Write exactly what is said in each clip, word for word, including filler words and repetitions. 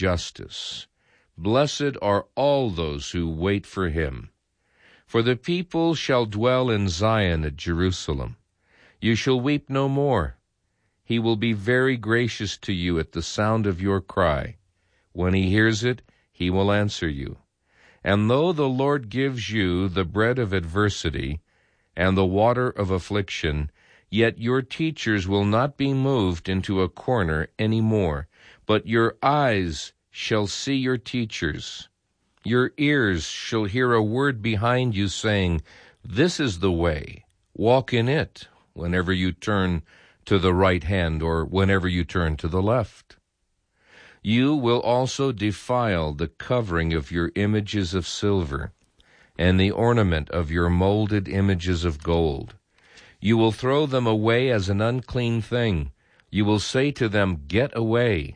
justice. Blessed are all those who wait for him. For the people shall dwell in Zion at Jerusalem. You shall weep no more. He will be very gracious to you at the sound of your cry. When he hears it, he will answer you. And though the Lord gives you the bread of adversity and the water of affliction, yet your teachers will not be moved into a corner any more, but your eyes shall see your teachers. Your ears shall hear a word behind you saying, "This is the way, walk in it," whenever you turn to the right hand or whenever you turn to the left. You will also defile the covering of your images of silver and the ornament of your molded images of gold. You will throw them away as an unclean thing. You will say to them, "Get away."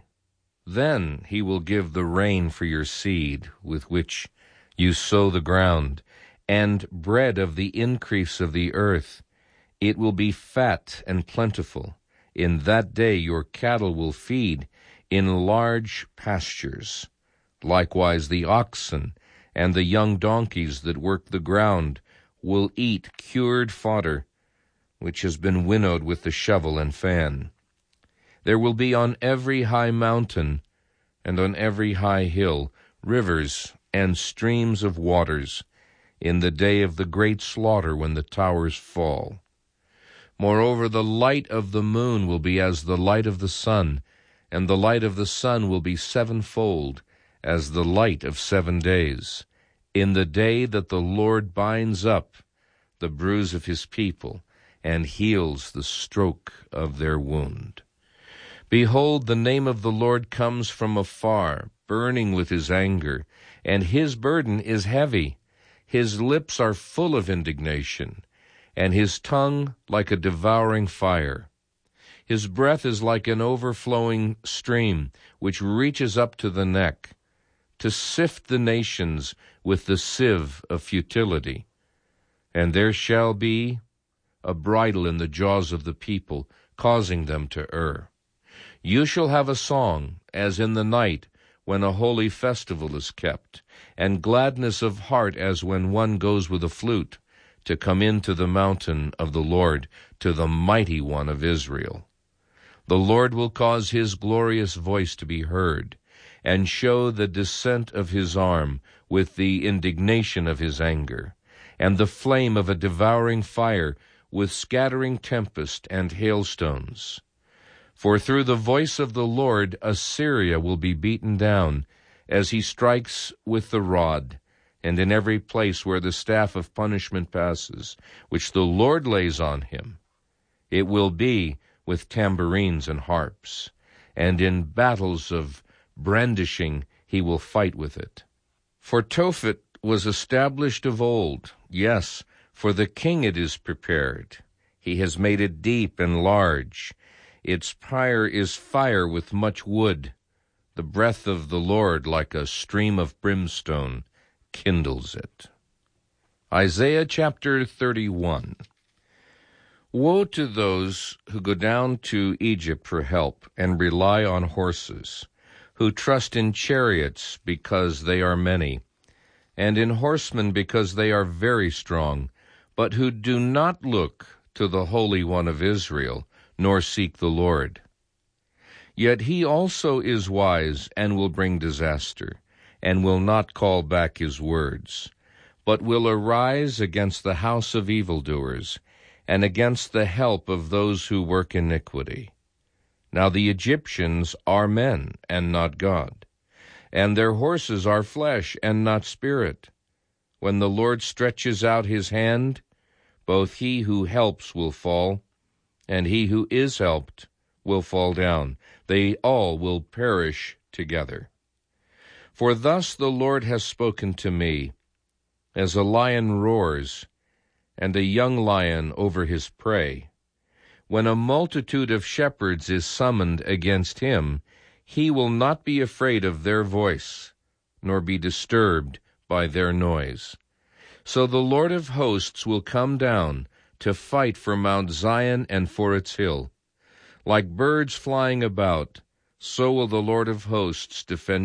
Then he will give the rain for your seed, with which you sow the ground, and bread of the increase of the earth. It will be fat and plentiful. In that day your cattle will feed in large pastures. Likewise the oxen and the young donkeys that work the ground will eat cured fodder, which has been winnowed with the shovel and fan. There will be on every high mountain and on every high hill rivers and streams of waters in the day of the great slaughter when the towers fall. Moreover, the light of the moon will be as the light of the sun, and the light of the sun will be sevenfold as the light of seven days, in the day that the Lord binds up the bruise of his people and heals the stroke of their wound. Behold, the name of the Lord comes from afar, burning with his anger, and his burden is heavy. His lips are full of indignation, and his tongue like a devouring fire. His breath is like an overflowing stream, which reaches up to the neck, to sift the nations with the sieve of futility. And there shall be a bridle in the jaws of the people, causing them to err. You shall have a song, as in the night when a holy festival is kept, and gladness of heart as when one goes with a flute to come into the mountain of the Lord, to the mighty one of Israel. The Lord will cause his glorious voice to be heard, and show the descent of his arm with the indignation of his anger, and the flame of a devouring fire with scattering tempest and hailstones. For through the voice of the Lord Assyria will be beaten down, as he strikes with the rod, and in every place where the staff of punishment passes, which the Lord lays on him, it will be with tambourines and harps, and in battles of brandishing he will fight with it. For Tophet was established of old, yes, for the king it is prepared. He has made it deep and large. Its pyre is fire with much wood. The breath of the Lord, like a stream of brimstone, kindles it. Isaiah chapter thirty-one. Woe to those who go down to Egypt for help and rely on horses, who trust in chariots because they are many, and in horsemen because they are very strong, but who do not look to the Holy One of Israel, nor seek the Lord. Yet he also is wise and will bring disaster, and will not call back his words, but will arise against the house of evildoers, and against the help of those who work iniquity. Now the Egyptians are men, and not God, and their horses are flesh, and not spirit. When the Lord stretches out his hand, both he who helps will fall, and he who is helped will fall down. They all will perish together. For thus the Lord has spoken to me, as a lion roars, and a young lion over his prey. When a multitude of shepherds is summoned against him, he will not be afraid of their voice, nor be disturbed by their noise. So the Lord of hosts will come down to fight for Mount Zion and for its hill. Like birds flying about, so will the Lord of hosts defend